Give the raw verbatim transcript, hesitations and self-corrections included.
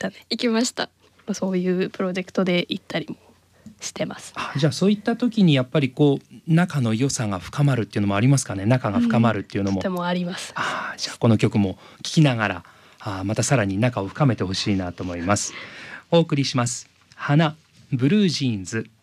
たね。 行きました。 そういうプロジェクトで行ったりもしてます。 あ、じゃあそういった時にやっぱりこう仲の良さが深まるっていうのもありますかね。仲が深まるっていうのも、 うん、とてもあります。 あ、じゃあこの曲も聴きながら、あ、またさらに仲を深めてほしいなと思います。お送りします。花ブルージーンズ。